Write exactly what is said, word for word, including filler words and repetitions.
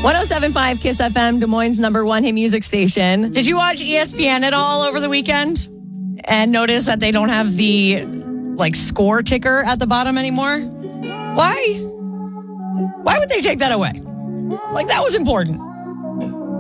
one oh seven point five Kiss F M, Des Moines' number one hit music station. Did you watch E S P N at all over the weekend? And notice that they don't have the, like, score ticker at the bottom anymore? Why? Why would they take that away? Like, that was important.